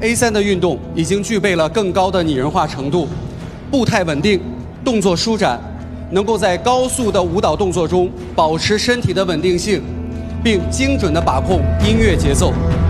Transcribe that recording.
A3的运动已经具备了更高的拟人化程度，步态稳定，动作舒展，能够在高速的舞蹈动作中保持身体的稳定性，并精准地把控音乐节奏。